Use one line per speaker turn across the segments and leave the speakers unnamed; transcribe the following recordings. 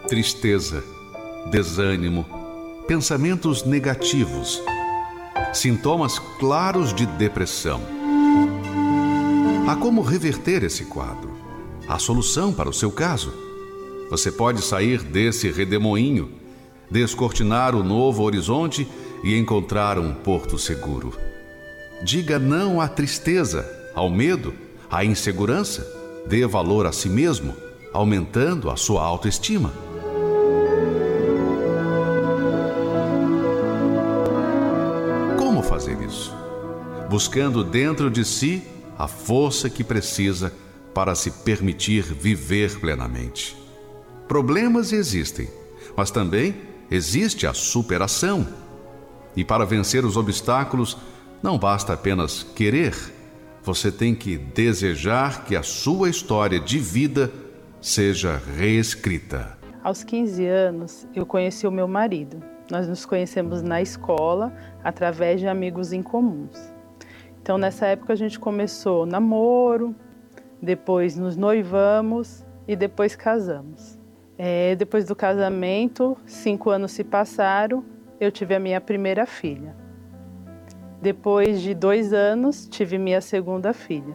tristeza, desânimo, pensamentos negativos, sintomas claros de depressão. Há como reverter esse quadro. Há solução para o seu caso. Você pode sair desse redemoinho, descortinar o novo horizonte e encontrar um porto seguro. Diga não à tristeza, ao medo, à insegurança. Dê valor a si mesmo, aumentando a sua autoestima. Como fazer isso? Buscando dentro de si a força que precisa para se permitir viver plenamente. Problemas existem, mas também existe a superação. E para vencer os obstáculos, não basta apenas querer. Você tem que desejar que a sua história de vida seja reescrita.
Aos 15 anos, eu conheci o meu marido. Nós nos conhecemos na escola, através de amigos em comuns. Então, nessa época, a gente começou namoro, depois nos noivamos e depois casamos. Depois do casamento, 5 anos se passaram, eu tive a minha primeira filha. Depois de 2 anos, tive minha segunda filha.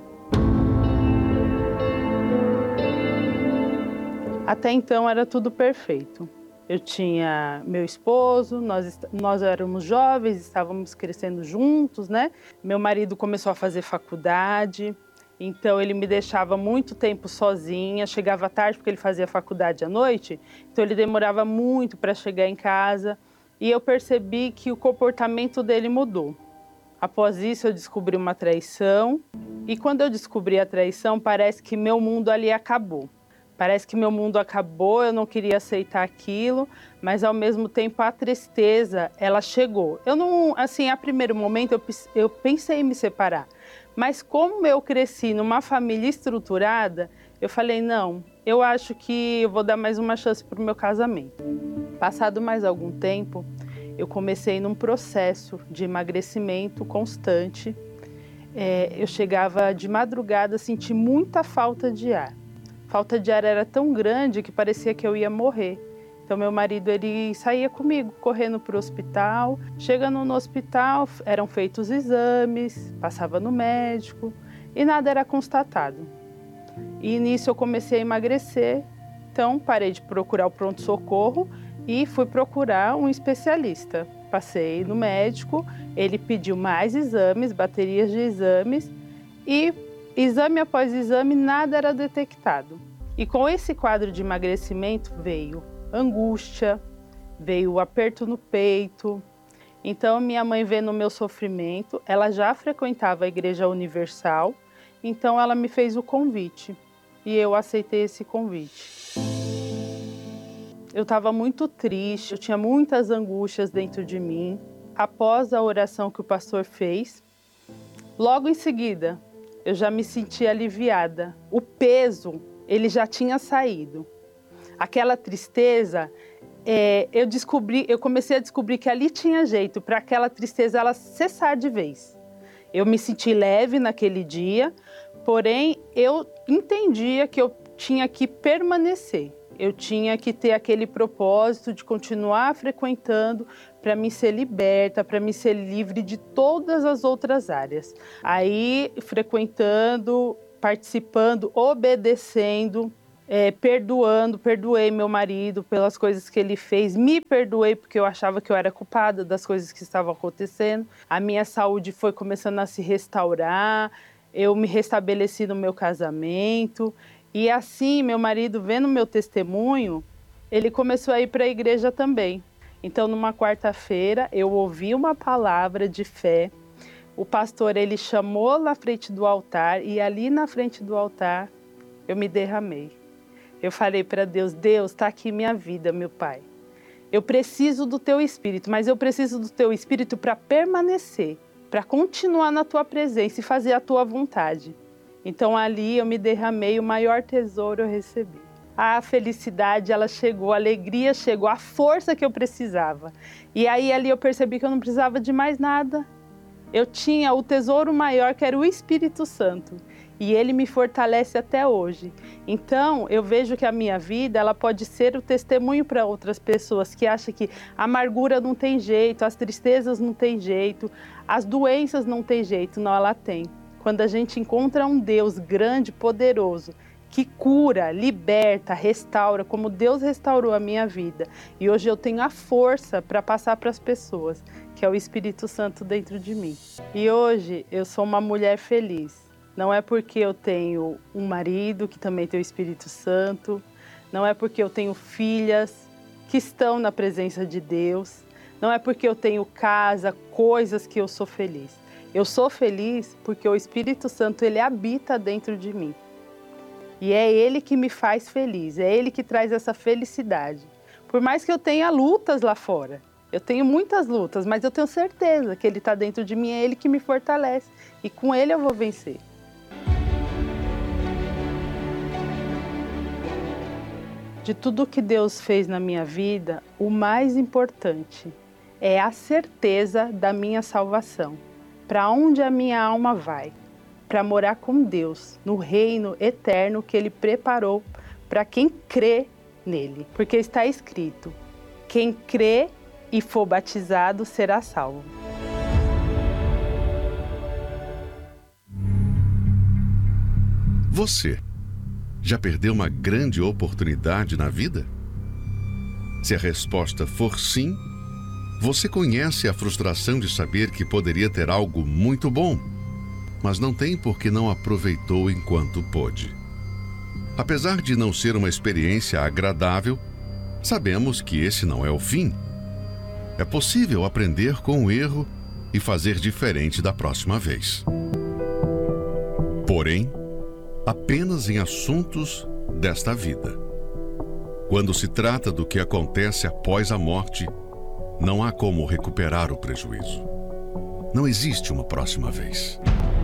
Até então era tudo perfeito. Eu tinha meu esposo, nós éramos jovens, estávamos crescendo juntos, né? Meu marido começou a fazer faculdade, então ele me deixava muito tempo sozinha, chegava tarde porque ele fazia faculdade à noite, então ele demorava muito para chegar em casa e eu percebi que o comportamento dele mudou. Após isso eu descobri uma traição e quando eu descobri a traição parece que meu mundo ali acabou. Parece que meu mundo acabou, eu não queria aceitar aquilo, mas ao mesmo tempo a tristeza, ela chegou. Eu não, assim, a primeiro momento eu pensei em me separar, mas como eu cresci numa família estruturada, eu falei, não, eu acho que eu vou dar mais uma chance para o meu casamento. Passado mais algum tempo, eu comecei num processo de emagrecimento constante. Eu chegava de madrugada a sentir muita falta de ar. A falta de ar era tão grande que parecia que eu ia morrer. Então meu marido ele saía comigo, correndo para o hospital. Chegando no hospital, eram feitos exames, passava no médico e nada era constatado. E nisso eu comecei a emagrecer, então parei de procurar o pronto-socorro e fui procurar um especialista. Passei no médico, ele pediu mais exames, baterias de exames e exame após exame, nada era detectado. E com esse quadro de emagrecimento veio angústia, veio aperto no peito. Então, minha mãe vendo o meu sofrimento, ela já frequentava a Igreja Universal, então ela me fez o convite e eu aceitei esse convite. Eu estava muito triste, eu tinha muitas angústias dentro de mim. Após a oração que o pastor fez, logo em seguida, eu já me senti aliviada. O peso, ele já tinha saído. Aquela tristeza, eu comecei a descobrir que ali tinha jeito para aquela tristeza ela cessar de vez. Eu me senti leve naquele dia, porém eu entendia que eu tinha que permanecer. Eu tinha que ter aquele propósito de continuar frequentando para me ser liberta, para me ser livre de todas as outras áreas. Aí, frequentando, participando, obedecendo, perdoei meu marido pelas coisas que ele fez, me perdoei porque eu achava que eu era culpada das coisas que estavam acontecendo. A minha saúde foi começando a se restaurar, eu me restabeleci no meu casamento. E assim, meu marido, vendo meu testemunho, ele começou a ir para a igreja também. Então, numa quarta-feira, eu ouvi uma palavra de fé. O pastor, ele chamou na frente do altar e ali na frente do altar, eu me derramei. Eu falei para Deus, Deus, está aqui minha vida, meu Pai. Eu preciso do Teu Espírito, mas eu preciso do Teu Espírito para permanecer, para continuar na Tua presença e fazer a Tua vontade. Então ali eu me derramei, o maior tesouro eu recebi. A felicidade, ela chegou, a alegria chegou, a força que eu precisava. E aí ali eu percebi que eu não precisava de mais nada. Eu tinha o tesouro maior, que era o Espírito Santo. e Ele me fortalece até hoje. Então, eu vejo que a minha vida, ela pode ser o testemunho para outras pessoas que acham que a amargura não tem jeito, as tristezas não tem jeito, as doenças não tem jeito. Não, ela tem. Quando a gente encontra um Deus grande, poderoso, que cura, liberta, restaura, como Deus restaurou a minha vida. E hoje eu tenho a força para passar para as pessoas, que é o Espírito Santo dentro de mim. E hoje eu sou uma mulher feliz. Não é porque eu tenho um marido que também tem o Espírito Santo, não é porque eu tenho filhas que estão na presença de Deus, não é porque eu tenho casa, coisas que eu sou feliz. Eu sou feliz porque o Espírito Santo, ele habita dentro de mim. E é Ele que me faz feliz, é Ele que traz essa felicidade. Por mais que eu tenha lutas lá fora, eu tenho muitas lutas, mas eu tenho certeza que Ele está dentro de mim, é Ele que me fortalece. E com Ele eu vou vencer. De tudo que Deus fez na minha vida, o mais importante é a certeza da minha salvação. Para onde a minha alma vai? Para morar com Deus, no reino eterno que Ele preparou para quem crê nele. Porque está escrito, quem crê e for batizado será salvo.
Você já perdeu uma grande oportunidade na vida? Se a resposta for sim, você conhece a frustração de saber que poderia ter algo muito bom, mas não tem porque não aproveitou enquanto pôde. Apesar de não ser uma experiência agradável, sabemos que esse não é o fim. É possível aprender com o erro e fazer diferente da próxima vez. Porém, apenas em assuntos desta vida. Quando se trata do que acontece após a morte, não há como recuperar o prejuízo. Não existe uma próxima vez.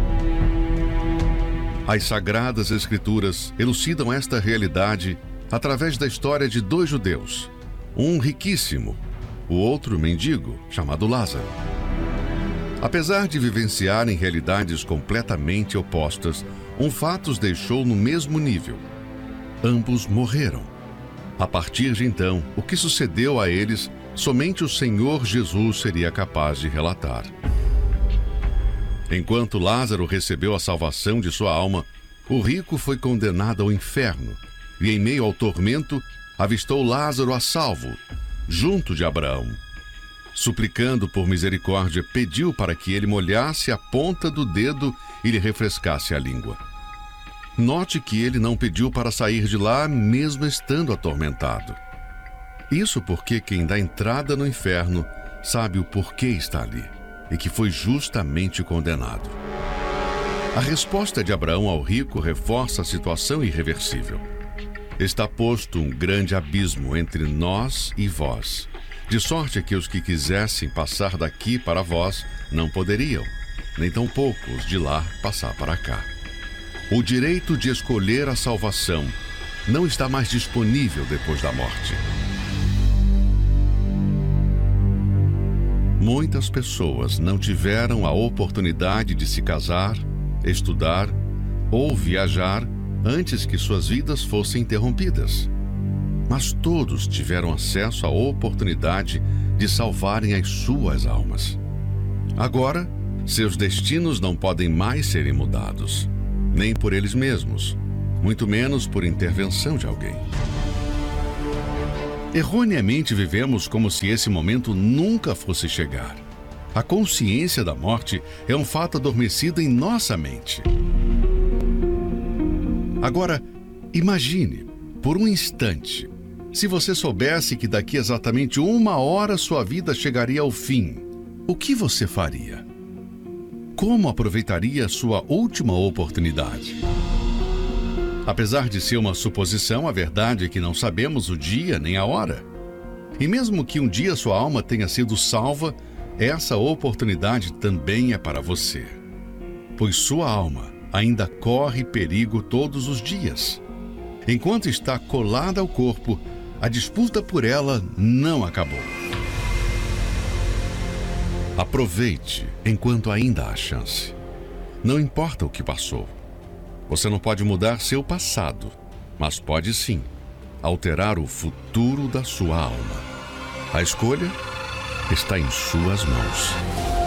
As Sagradas Escrituras elucidam esta realidade através da história de dois judeus, um riquíssimo, o outro mendigo, chamado Lázaro. Apesar de vivenciarem realidades completamente opostas, um fato os deixou no mesmo nível. Ambos morreram. A partir de então, o que sucedeu a eles, somente o Senhor Jesus seria capaz de relatar. Enquanto Lázaro recebeu a salvação de sua alma, o rico foi condenado ao inferno e, em meio ao tormento, avistou Lázaro a salvo, junto de Abraão. Suplicando por misericórdia, pediu para que ele molhasse a ponta do dedo e lhe refrescasse a língua. Note que ele não pediu para sair de lá, mesmo estando atormentado. Isso porque quem dá entrada no inferno sabe o porquê está ali e que foi justamente condenado. A resposta de Abraão ao rico reforça a situação irreversível. Está posto um grande abismo entre nós e vós, de sorte que os que quisessem passar daqui para vós não poderiam, nem tampouco os de lá passar para cá. O direito de escolher a salvação não está mais disponível depois da morte. Muitas pessoas não tiveram a oportunidade de se casar, estudar ou viajar antes que suas vidas fossem interrompidas. Mas todos tiveram acesso à oportunidade de salvarem as suas almas. Agora, seus destinos não podem mais serem mudados, nem por eles mesmos, muito menos por intervenção de alguém. Erroneamente vivemos como se esse momento nunca fosse chegar. A consciência da morte é um fato adormecido em nossa mente. Agora, imagine, por um instante, se você soubesse que daqui exatamente 1 hora sua vida chegaria ao fim, o que você faria? Como aproveitaria a sua última oportunidade? Apesar de ser uma suposição, a verdade é que não sabemos o dia nem a hora. E mesmo que um dia sua alma tenha sido salva, essa oportunidade também é para você. Pois sua alma ainda corre perigo todos os dias. Enquanto está colada ao corpo, a disputa por ela não acabou. Aproveite enquanto ainda há chance. Não importa o que passou. Você não pode mudar seu passado, mas pode sim alterar o futuro da sua alma. A escolha está em suas mãos.